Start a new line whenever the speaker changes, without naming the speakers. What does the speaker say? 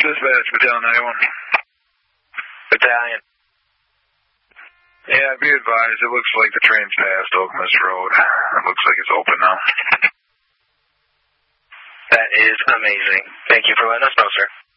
Dispatch, Battalion 91.
Battalion.
Yeah, be advised, it looks like the train's past Oakmist Road. It looks like it's open now.
That is amazing. Thank you for letting us know, sir.